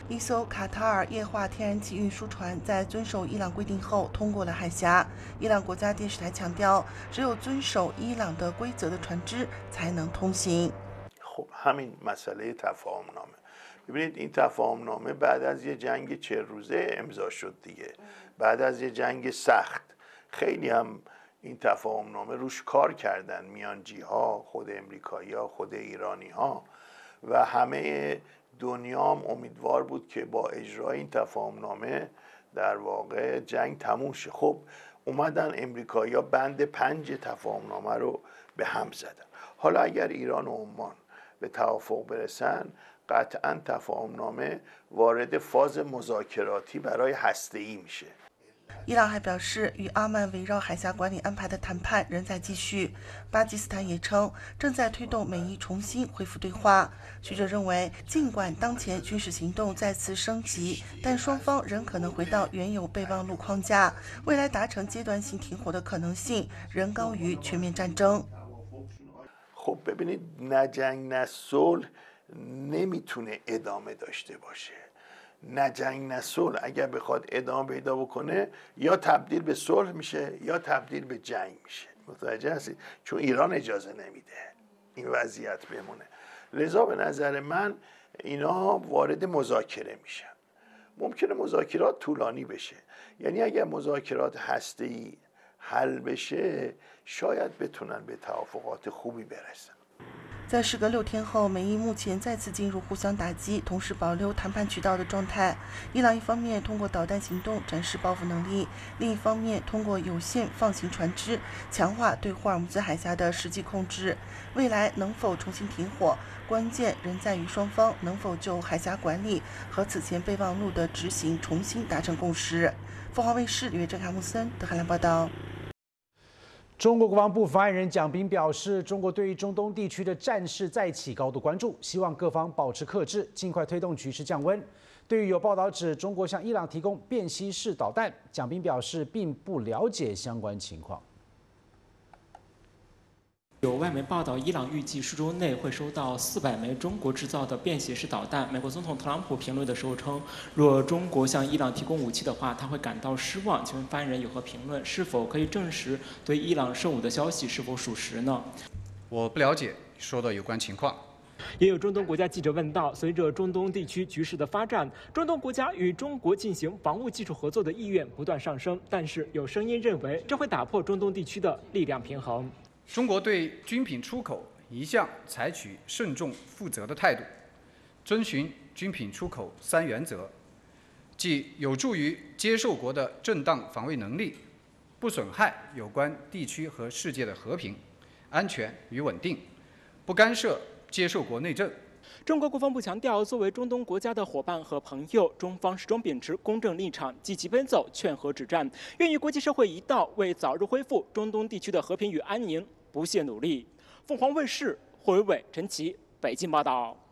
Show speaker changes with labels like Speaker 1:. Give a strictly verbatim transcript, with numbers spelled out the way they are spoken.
Speaker 1: 一艘卡塔尔液化天然气运输船在遵守伊朗规定后通过了海峡。伊朗国家电视台强调，只有遵守伊朗的规则的船只才能通行。
Speaker 2: خب همین مسئله تفاهمنامه ببینید این تفاهمنامه بعد از یه جنگ چهل روزه امضا شد دیگه بعد از یه جنگ سخت خیلی هم این تفاهمنامه روش کار کردن میانجی ها خود امریکایی ها خود ایرانی ها و همه دنیا هم امیدوار بود که با اجرای این تفاهمنامه در واقع جنگ تموم شه. خب اومدن امریکایی ها بند پنج تفاهمنامه رو به هم زدن. حالا اگر ایران و عمان به توافق برسن قطعا تفاهمنامه وارد فاز مذاکراتی برای هسته‌ای میشه。
Speaker 1: 伊朗还表示，与阿曼围绕海峡管理安排的谈判仍在继续。巴基斯坦也称，正在推动美伊重新恢复对话。学者认为，尽管当前军事行动再次升级，但双方仍可能回到原有备忘录框架，未来达成阶段性停火的可能性仍高于全面战争。
Speaker 2: خب ببینید نه جنگ نه صلح نمیتونه ادامه داشته باشه. نه جنگ نه صلح اگر بخواد ادامه پیدا بکنه یا تبدیل به صلح میشه یا تبدیل به جنگ میشه. متوجه هستید؟ چون ایران اجازه نمیده این وضعیت بمونه. لذا به نظر من اینا وارد مذاکره میشن. ممکنه مذاکرات طولانی بشه. یعنی اگر مذاکرات هسته‌ای حل بشه شاید بتونن به توافقات خوبی برسن。
Speaker 1: 在时隔六天后，美伊目前再次进入互相打击，同时保留谈判渠道的状态。伊朗一方面通过导弹行动展示报复能力，另一方面通过有限放行船只，强化对霍尔木兹海峡的实际控制。未来能否重新停火，关键仍在于双方能否就海峡管理和此前备忘录的执行重新达成共识。凤凰卫视李月珍、卡木森德海兰报道。
Speaker 3: 中国国防部发言人蒋斌表示，中国对于中东地区的战事再起高度关注，希望各方保持克制，尽快推动局势降温。对于有报道指中国向伊朗提供便携式导弹，蒋斌表示并不了解相关情况。
Speaker 4: 有外媒报道，伊朗预计数周内会收到四百枚中国制造的便携式导弹。美国总统特朗普评论的时候称，若中国向伊朗提供武器的话，他会感到失望。请问发言人有何评论？是否可以证实对伊朗售武的消息是否属实呢？
Speaker 5: 我不了解说的有关情况。
Speaker 4: 也有中东国家记者问到，随着中东地区局势的发展，中东国家与中国进行防务技术合作的意愿不断上升，但是有声音认为这会打破中东地区的力量平衡。
Speaker 5: 中国对军品出口一向采取慎重负责的态度，遵循军品出口三原则，即有助于接受国的正当防卫能力，不损害有关地区和世界的和平、安全与稳定，不干涉接受国内政。
Speaker 4: 中国国防部强调，作为中东国家的伙伴和朋友，中方始终秉持公正立场，积极奔走劝和止战，愿与国际社会一道为早日恢复中东地区的和平与安宁不懈努力。凤凰卫视霍伟伟、陈琦北京报道。